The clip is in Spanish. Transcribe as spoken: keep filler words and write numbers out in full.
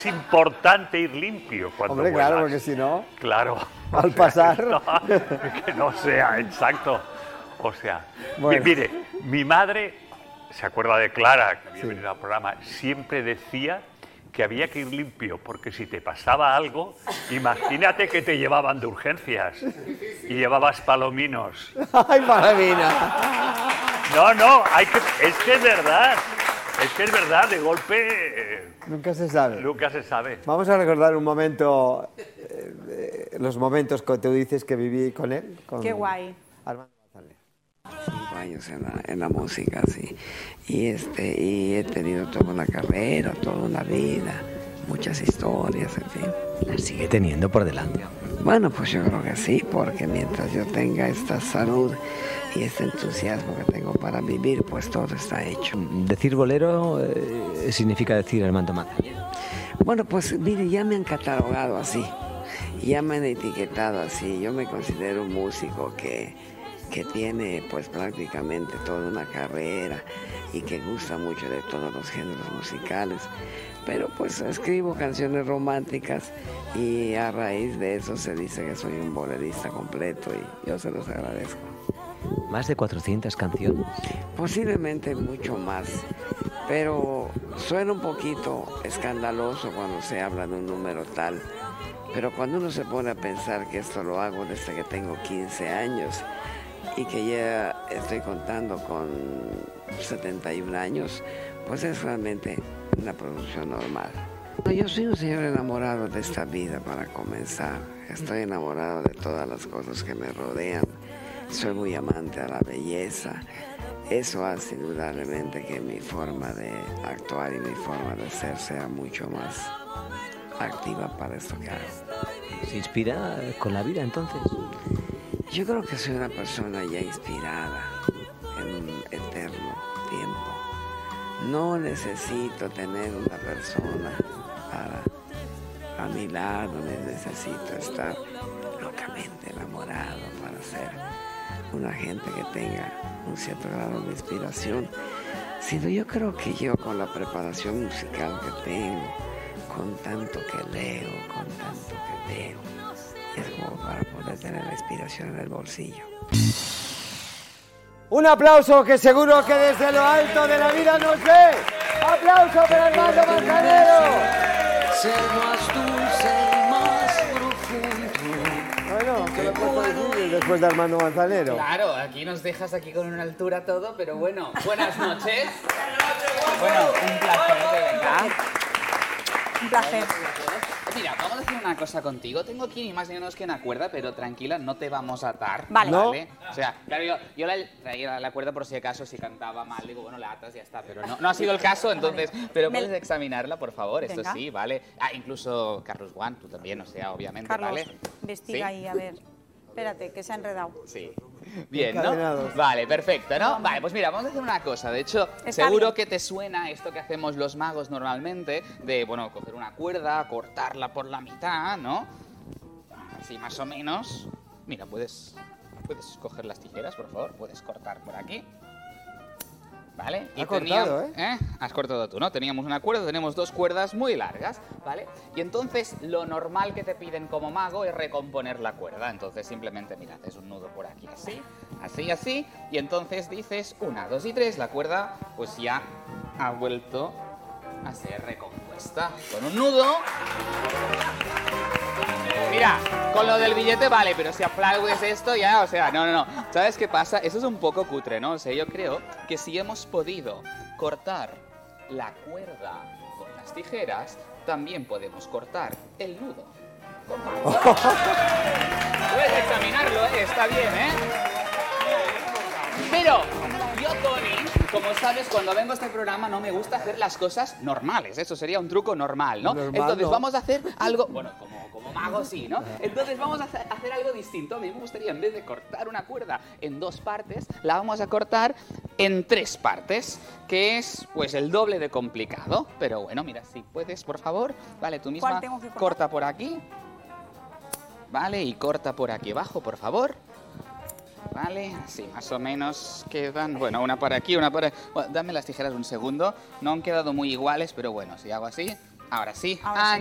Es importante ir limpio cuando Hombre, vuelas. claro, porque si no... Claro. Al o sea, pasar... No, que no sea, exacto. O sea, bueno. mire, mi madre, se acuerda de Clara, que había sí. venido al programa, siempre decía que había que ir limpio, porque si te pasaba algo, imagínate que te llevaban de urgencias y llevabas palominos. ¡Ay, palomina! No, no, hay que, es que es verdad. Es que es verdad, de golpe... Eh, nunca se sabe. Nunca se sabe. Vamos a recordar un momento, eh, eh, los momentos que tú dices que viví con él. Con Qué guay. Armando Manzanero. Cinco años en la, en la música, sí. Y, este, y he tenido toda una carrera, toda una vida, muchas historias, en fin. ¿La sigue teniendo por delante? Bueno, pues yo creo que sí, porque mientras yo tenga esta salud y este entusiasmo que tengo para vivir, pues todo está hecho. Decir bolero eh, significa decir Armando Manzanero. Bueno, pues mire, ya me han catalogado así, ya me han etiquetado así. Yo me considero un músico que, que tiene pues prácticamente toda una carrera y que gusta mucho de todos los géneros musicales. Pero pues escribo canciones románticas y a raíz de eso se dice que soy un bolerista completo y yo se los agradezco. ¿Más de cuatrocientas canciones? Posiblemente mucho más, pero suena un poquito escandaloso cuando se habla de un número tal. Pero cuando uno se pone a pensar que esto lo hago desde que tengo quince años y que ya estoy contando con setenta y un años, pues es realmente una producción normal. Yo soy un señor enamorado de esta vida para comenzar. Estoy enamorado de todas las cosas que me rodean. Soy muy amante a la belleza. Eso hace indudablemente que mi forma de actuar y mi forma de ser sea mucho más activa para esto que hago. ¿Se inspira con la vida entonces? Yo creo que soy una persona ya inspirada en un eterno tiempo. No necesito tener una persona para a mi lado, ni necesito estar locamente enamorado para ser una gente que tenga un cierto grado de inspiración, sino yo creo que yo con la preparación musical que tengo, con tanto que leo, con tanto que veo, es como para poder tener la inspiración en el bolsillo. Un aplauso que seguro que desde lo alto de la vida nos ve. ¡Aplauso para Armando Manzanero! Ser más dulce, más profundo. Bueno, ¿qué le puedo decir después de Armando Manzanero? Claro, aquí nos dejas aquí con una altura todo, pero bueno, buenas noches. Bueno, un placer, de verdad. Un placer. Mira, vamos a hacer una cosa contigo. Tengo aquí ni más ni menos que una cuerda, pero tranquila, no te vamos a atar. Vale. ¿Vale? O sea, claro, yo, yo la traía la cuerda por si acaso, si cantaba mal, digo, bueno, la atas y ya está, pero no, no ha sido el caso, entonces, pero Me- puedes examinarla, por favor, esto Venga. sí, ¿vale? Ah, incluso Carlos Juan, tú también, o sea, obviamente, Carlos, ¿vale? investiga ¿Sí? ahí, a ver. Espérate, que se ha enredado. Sí. Bien, ¿no? Encadenados. Vale, perfecto, ¿no? Vale, pues mira, vamos a hacer una cosa. De hecho, Está seguro bien. que te suena esto que hacemos los magos normalmente, de, bueno, coger una cuerda, cortarla por la mitad, ¿no? Así más o menos. Mira, puedes, puedes coger las tijeras, por favor. Puedes cortar por aquí. ¿Vale? Ha cortado, teníamos- ¿eh? Has cortado tú, ¿no? Teníamos una cuerda, tenemos dos cuerdas muy largas, ¿vale? Y entonces lo normal que te piden como mago es recomponer la cuerda. Entonces simplemente, mira, haces un nudo por aquí, así, así, así, y entonces dices una, dos y tres, la cuerda pues ya ha vuelto a ser recompuesta. Con un nudo... Mira, con lo del billete vale, pero si aplaudes esto ya, o sea, no, no, no. ¿Sabes qué pasa? Eso es un poco cutre, ¿no? O sea, yo creo que si hemos podido cortar la cuerda con las tijeras, también podemos cortar el nudo con manos. Puedes examinarlo, ¿eh? Está bien, ¿eh? Pero yo, Tony, como sabes, cuando vengo a este programa no me gusta hacer las cosas normales. Eso sería un truco normal, ¿no? Normal, Entonces no. vamos a hacer algo, bueno, como, como mago sí, ¿no? Entonces vamos a hacer, hacer algo distinto. A mí me gustaría, en vez de cortar una cuerda en dos partes, la vamos a cortar en tres partes, que es, pues, el doble de complicado. Pero bueno, mira, si puedes, por favor, vale, tú misma ¿Cuál tengo que cortar? corta por aquí, vale, y corta por aquí abajo, por favor. Vale, así más o menos quedan, bueno, una para aquí, una para... Bueno, dame las tijeras un segundo, no han quedado muy iguales, pero bueno, si hago así, Ahora sí. Ahora sí.